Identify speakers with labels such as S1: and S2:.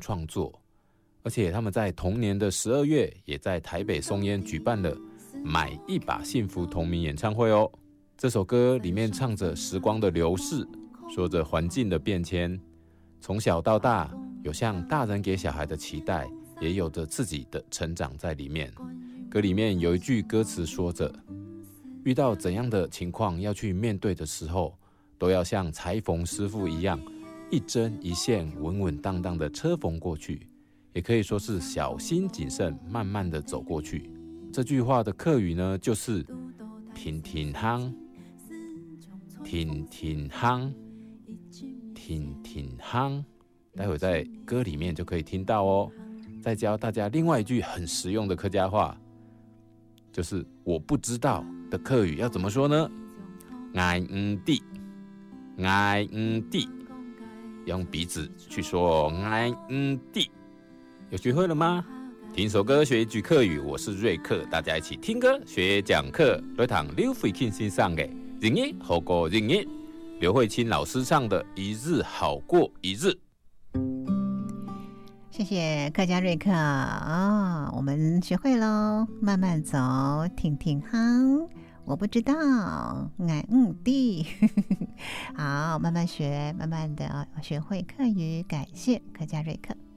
S1: 创作，而且他们在同年的12月也在台北松烟举办了买一把幸福同名演唱会哦。这首歌里面唱着时光的流逝，说着环境的变迁，从小到大有像大人给小孩的期待，也有着自己的成长在里面。歌里面有一句歌词说着，遇到怎样的情况要去面对的时候，都要像裁缝师傅一样，一针一线稳稳当当的车缝过去，也可以说是小心谨慎慢慢的走过去。这句话的客语呢，就是挺挺夯，挺挺夯，挺挺夯，待会在歌里面就可以听到哦。再教大家另外一句很实用的客家话，就是我不知道的客语要怎么说呢？爱地，爱地，用鼻子去说爱地，有学会了吗？听首歌学一句客语，我是瑞克，大家一起听歌学讲课。来堂刘慧卿先生的《日日好过日日》，刘慧卿老师唱的《一日好过一日》。
S2: 谢谢客家瑞克啊、我们学会喽，慢慢走，挺挺夯。我不知道，爱地，好，慢慢学，慢慢的学会客语。感谢客家瑞克。